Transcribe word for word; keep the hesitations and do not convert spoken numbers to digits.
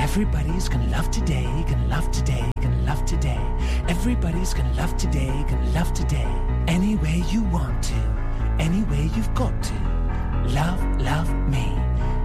Everybody's gonna love today, gonna love today, gonna love today. Everybody's gonna love today, gonna love today. Any way you want to, any way you've got to. Love, love me.